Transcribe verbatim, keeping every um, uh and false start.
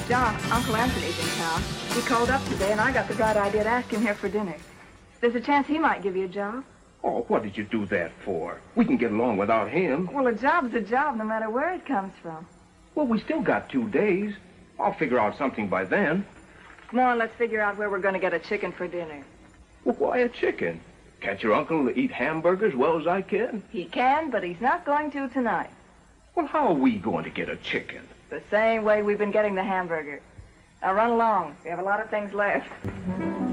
John, Uncle Anthony's in town. He called up today, and I got the bright idea to ask him here for dinner. There's a chance he might give you a job. Oh, what did you do that for? We can get along without him. Well, a job's a job, no matter where it comes from. Well, we still got two days. I'll figure out something by then. Come on, let's figure out where we're going to get a chicken for dinner. Well, why a chicken? Can't your uncle eat hamburgers as well as I can? He can, but he's not going to tonight. Well, how are we going to get a chicken? The same way we've been getting the hamburger. Now run along. We have a lot of things left.